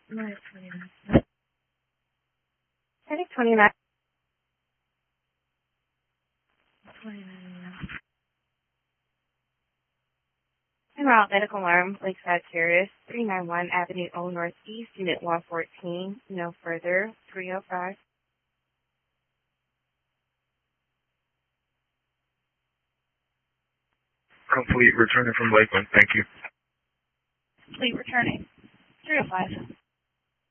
No, 29. I think 29. 29. Enroute Medical Alarm, Lakeside Terrace, 391 Avenue O Northeast, Unit 114. No further, 305. Complete returning from Lakeland. Thank you. Complete returning, 305.